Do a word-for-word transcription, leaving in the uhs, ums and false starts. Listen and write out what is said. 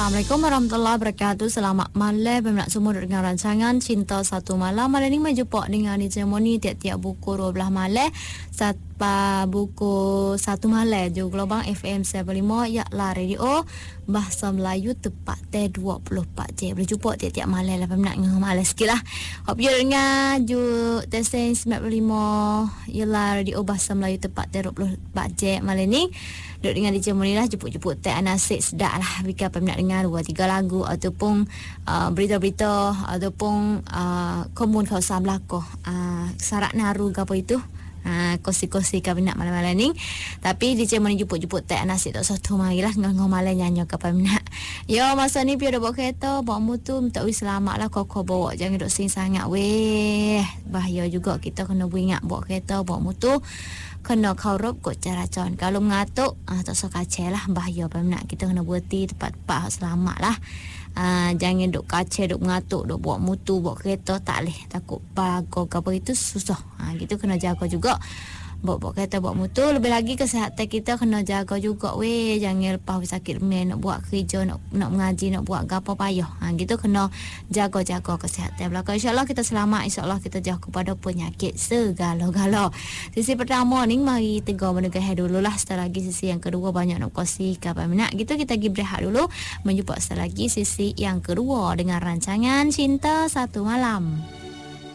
Assalamualaikum warahmatullahi wabarakatuh. Selamat malam peminat semua dengan rancangan Cinta Satu Malam. Malam ni menjumpa dengan Nijamoni tiap-tiap buku dua belas malam sampai buku satu malam di Gelombang F M sembilan puluh lima yaklah radio Bahasa Melayu tepat teh dua puluh empat jam. Boleh jumpa tiap-tiap malam lah peminat dengan malam sikit lah. Hope you dengar ju Testing sembilan puluh lima ialah radio Bahasa Melayu tepat teh dua puluh empat jam malam ni. Duduk dengan D J Moni lah, jemput-jemput teh anasik sedap lah. Bika peminat dengar dua tiga lagu ataupun uh, berita-berita ataupun uh, komun kawasan belakang uh, sarak naru ke apa itu. Ha, kosi-kosi kabinet malam-malam ni. Tapi D J Moni jemput-jemput teh nasi tak satu marilah ngau malam nyanyi ke peminat. Yo masa ni pi ada bawa kereta, bawa motor minta wis selamat lah kau bawa jangan duk sing sangat weh. Bahaya juga kita kena ingat bawa kereta, bawa motor kena kaurup kot cara con. Kalau mengatuk ah tak so kacau lah bahaya peminat. Kita kena berhenti tempat-tempat selamat lah. Uh, jangan duk kacau, duk mengatuk, duk bawa mutu, bawa kereta tak leh. Takut bago ke apa itu susah. Ha, gitu kena jaga juga. Bawa-bawa kereta, bawa mutu. Lebih lagi kesihatan kita kena jaga juga. Weh, jangan lepas sakit main, nak buat kerja, nak nak mengaji, nak buat apa payah. Ha, gitu kena jaga-jaga kesihatan belakang. InsyaAllah kita selamat. InsyaAllah kita jauh kepada penyakit segala-gala. Sisi pertama ni, mari tegur menegah dululah. Setelah lagi sisi yang kedua, banyak nak kongsi kabar minat. Gitu kita pergi berehat dulu. Menjumpa setelah lagi sisi yang kedua dengan rancangan Cinta Satu Malam.